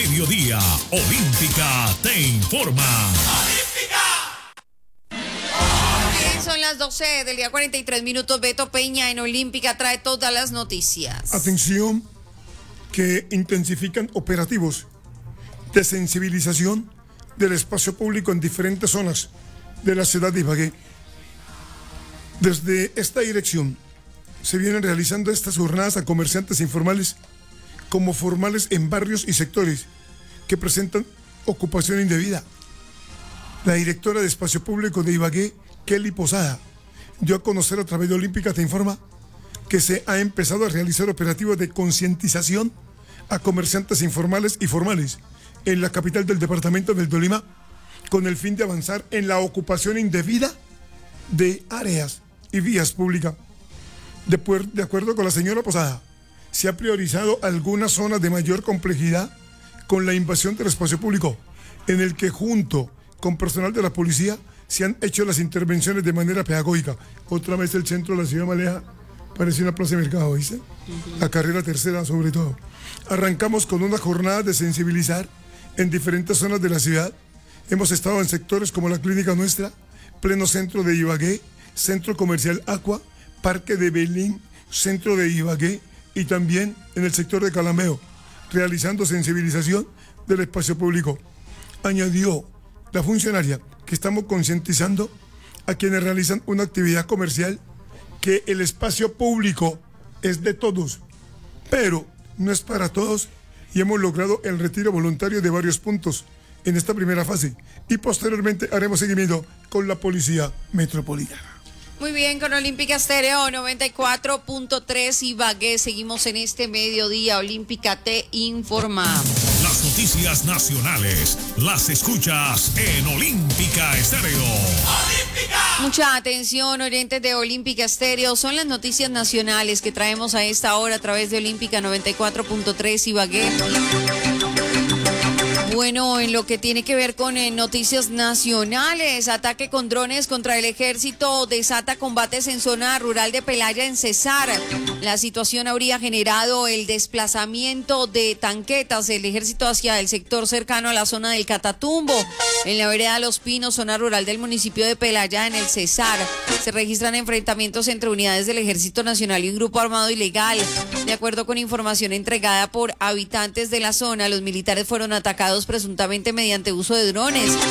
mediodía, Olímpica te informa. Son las 12 del día 43 minutos. Beto Peña en Olímpica trae todas las noticias. Atención, que intensifican operativos de sensibilización del espacio público en diferentes zonas de la ciudad de Ibagué. Desde esta dirección se vienen realizando estas jornadas a comerciantes informales como formales en barrios y sectores que presentan ocupación indebida. La directora de Espacio Público de Ibagué, Kelly Posada, dio a conocer a través de Olímpica Te Informa que se ha empezado a realizar operativos de concientización a comerciantes informales y formales en la capital del departamento del Tolima, con el fin de avanzar en la ocupación indebida de áreas y vías públicas. De acuerdo con la señora Posada, se ha priorizado algunas zonas de mayor complejidad con la invasión del espacio público, en el que junto con personal de la policía se han hecho las intervenciones de manera pedagógica. Otra vez el centro de la ciudad Maleja parece una plaza de mercado, ¿viste? La carrera tercera sobre todo. Arrancamos con una jornada de sensibilizar en diferentes zonas de la ciudad. Hemos estado en sectores como la Clínica Nuestra, pleno centro de Ibagué, Centro Comercial Aqua, Parque de Belín, centro de Ibagué y también en el sector de Calameo, realizando sensibilización del espacio público. Añadió la funcionaria que estamos concientizando a quienes realizan una actividad comercial que el espacio público es de todos, pero no es para todos, y hemos logrado el retiro voluntario de varios puntos en esta primera fase y posteriormente haremos seguimiento con la Policía Metropolitana. Muy bien, con Olímpica Estéreo 94.3 Ibagué. Seguimos en este mediodía. Olímpica te informamos. Las noticias nacionales las escuchas en Olímpica Estéreo. ¡Olímpica! Mucha atención, oyentes de Olímpica Estéreo. Son las noticias nacionales que traemos a esta hora a través de Olímpica 94.3 Ibagué. Bueno, en lo que tiene que ver con noticias nacionales, ataque con drones contra el ejército desata combates en zona rural de Pelaya, en Cesar. La situación habría generado el desplazamiento de tanquetas del ejército hacia el sector cercano a la zona del Catatumbo. En la vereda Los Pinos, zona rural del municipio de Pelaya, en el Cesar, se registran enfrentamientos entre unidades del Ejército Nacional y un grupo armado ilegal. De acuerdo con información entregada por habitantes de la zona, los militares fueron atacados presuntamente mediante uso de drones.